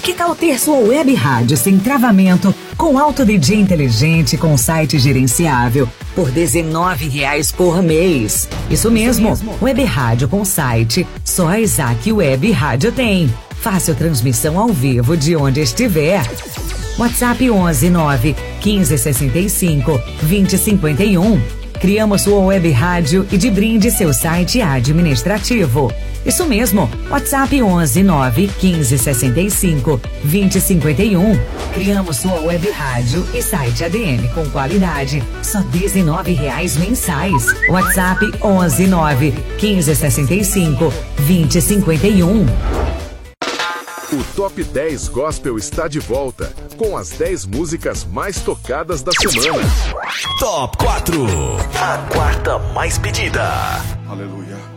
Que tal ter sua web rádio sem travamento, com Auto DJ inteligente, com site gerenciável, por R$19 por mês? Isso mesmo, web rádio com site, só a Isaac Web Rádio tem. Fácil transmissão ao vivo de onde estiver. WhatsApp 11 9 15 65 20 51. Criamos sua web rádio e de brinde seu site administrativo. Isso mesmo, WhatsApp 11 9 15 65 20 51. Criamos sua web rádio e site ADM com qualidade, só R$19 mensais. WhatsApp 11 9 15 65 20 51. O Top 10 Gospel está de volta, com as 10 músicas mais tocadas da semana. Top 4, a quarta mais pedida. Aleluia.